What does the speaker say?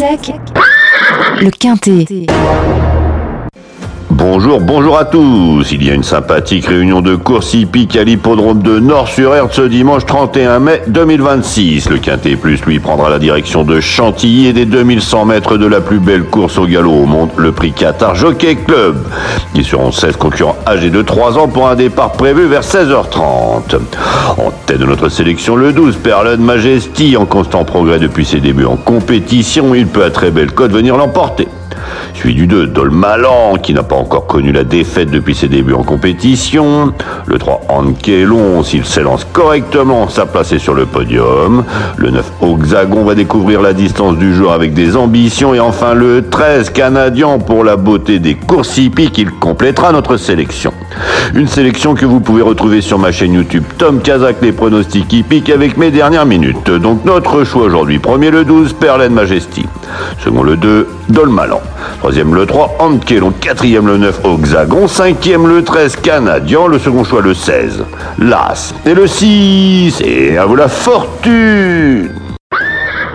sec, le Quintet. Bonjour à tous. Il y a une sympathique réunion de course hippique à l'hippodrome de Nord-sur-Erdre ce dimanche 31 mai 2026. Le Quintet Plus, lui, prendra la direction de Chantilly et des 2100 mètres de la plus belle course au galop au monde, le prix Qatar Jockey Club. Ils seront 16 concurrents âgés de 3 ans pour un départ prévu vers 16h30. En tête de notre sélection, le 12, Perlen Majesty, en constant progrès depuis ses débuts en compétition. Il peut à très belle cote venir l'emporter. Suivi du 2, Dolmalan, qui n'a pas encore connu la défaite depuis ses débuts en compétition. Le 3, Ankelon, s'il s'élance correctement, sa place est sur le podium. Le 9, Oxagon, va découvrir la distance du jour avec des ambitions. Et enfin le 13, Canadien, pour la beauté des courses hippiques, il complétera notre sélection. Une sélection que vous pouvez retrouver sur ma chaîne YouTube Tom Kazak, les pronostics hippiques avec mes dernières minutes. Donc notre choix aujourd'hui: premier le 12, Perlen Majesty. Second le 2, Dolmalan. Troisième le 3, Ankelon. Quatrième le 9, Oxagon. Cinquième le 13, Canadien. Le second choix le 16, L'As. Et le 6, et à vous la fortune.